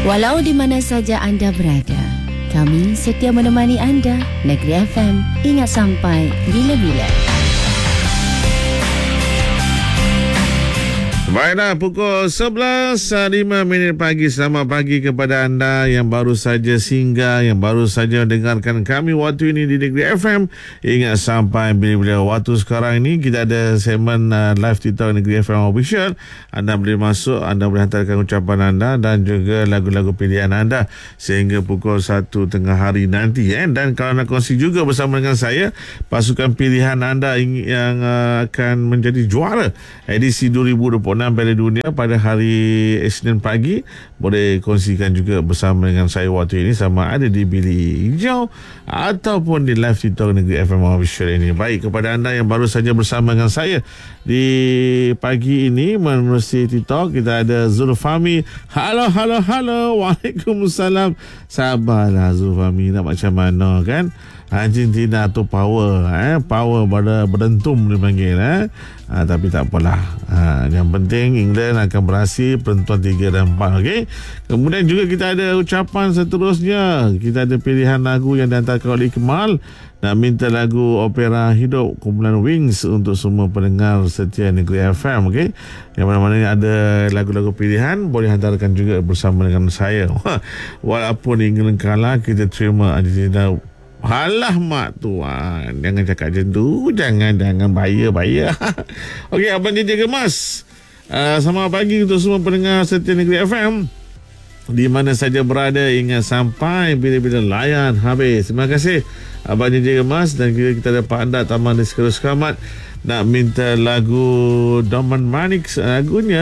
Walau di mana saja anda berada, kami setia menemani anda. Negeri FM, ingat sampai bila-bila. Baiklah, pukul 11.05 pagi. Selamat pagi kepada anda yang baru saja singgah, yang baru saja dengarkan kami waktu ini di Negeri FM. Ingat sampai bila-bila. Waktu sekarang ini kita ada segmen live TikTok Negeri FM Official. Anda boleh masuk, anda boleh hantarkan ucapan anda dan juga lagu-lagu pilihan anda sehingga pukul 1 tengah hari nanti. Dan kalau nak kongsi juga bersama dengan saya pasukan pilihan anda yang akan menjadi juara edisi 2026 Piala Dunia pada hari Isnin pagi, boleh kongsikan juga bersama dengan saya waktu ini, sama ada di Bilik Hijau ataupun di live TikTok Negeri FM Official ini. Baik, kepada anda yang baru saja bersama dengan saya di pagi ini menerusi TikTok, kita ada Zulfami. Halo. Waalaikumsalam. Sabarlah Zulfami, nak macam mana kan? Argentina tu power, power pada berdentum dipanggil, tapi tak apalah. Yang penting England akan berhasil penentuan 3 dan 4. Okey. Kemudian juga kita ada ucapan seterusnya. Kita ada pilihan lagu yang dihantarkan oleh Kemal. Nak minta lagu opera hidup kumpulan Wings untuk semua pendengar setia Negeri FM. Okey. Yang mana-mana ada lagu-lagu pilihan, boleh hantarkan juga bersama dengan saya. Walaupun England kalah, kita terima Argentina. Alah mak tuan, jangan cakap macam tu. Jangan bahaya. Okey, Abang JJ Gemas, selamat pagi untuk semua pendengar setia Negeri FM di mana saja berada. Ingat sampai bila-bila layan habis. Terima kasih Abang JJ Gemas. Dan kita dapat anda Taman Diskara Selamat nak minta lagu Doman Manik. Lagunya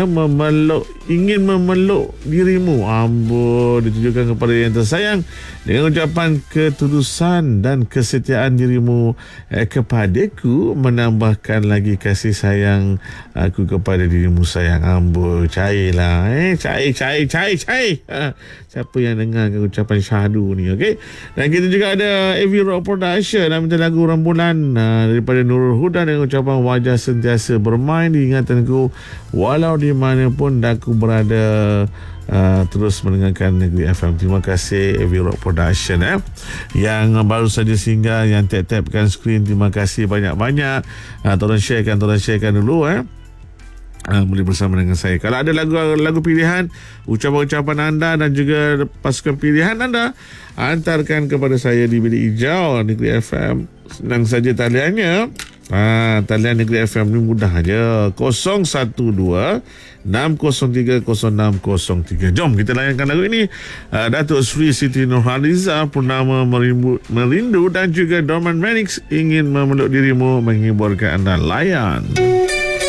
ingin memeluk dirimu. Ambon, ditujukan kepada yang tersayang dengan ucapan ketulusan dan kesetiaan dirimu kepadaku menambahkan lagi kasih sayang aku kepada dirimu sayang. Ambon, cairlah, cair. Siapa yang dengarkan ucapan syahdu ni, okey? Dan kita juga ada AV Rock Production nak minta lagu Rembulan daripada Nurul Huda dengan ucapan wajah sentiasa bermain di ingatanku walau di mana pun aku berada. Terus mendengarkan Negeri FM. Terima kasih AV Rock Production yang baru saja singgah, yang tap-tapkan skrin. Terima kasih banyak-banyak. Tolong sharekan dulu boleh bersama dengan saya. Kalau ada lagu pilihan, ucapan-ucapan anda dan juga pasukan pilihan anda, hantarkan kepada saya di Bilik Hijau Negeri FM. Senang saja taliannya. Talian Negeri FM ni mudah aja, 012-603-0603. Jom kita layankan lagu ini. Datuk Sri Siti Nurhaliza, Purnama Merindu dan juga Dorman Manix, ingin memeluk dirimu, menghiburkan anda. Layan.